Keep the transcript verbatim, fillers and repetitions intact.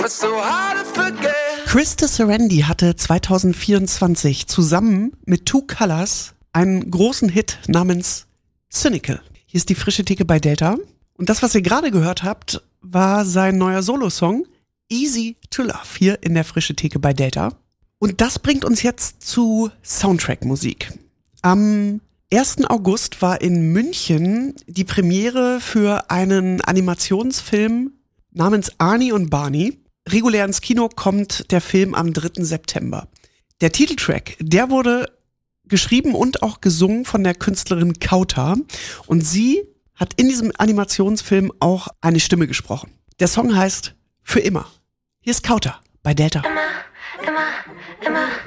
What's so hard to forget? Krista Serendi hatte zwanzig vierundzwanzig zusammen mit Two Colors einen großen Hit namens Cynical. Hier ist die frische Theke bei Delta. Und das, was ihr gerade gehört habt, war sein neuer Solo-Song Easy to Love hier in der frische Theke bei Delta. Und das bringt uns jetzt zu Soundtrack-Musik. Am ersten August war in München die Premiere für einen Animationsfilm namens Arnie und Barney. Regulär ins Kino kommt der Film am dritten September. Der Titeltrack, der wurde geschrieben und auch gesungen von der Künstlerin Kauta. Und sie hat in diesem Animationsfilm auch eine Stimme gesprochen. Der Song heißt Für immer. Hier ist Kauta bei Delta. Immer, immer, immer.